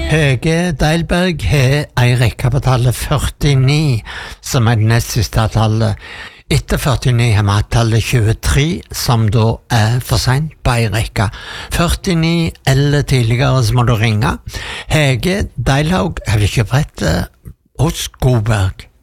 Hege Deilberg har ei rekke på tallet 49, som det nest siste tallet. Etter 49 har vi tallet 23, som da for sent på ei rekke. 49 eller tidligere, så må du ringe. Hege Deilhaug har ikke brett hos Godberg.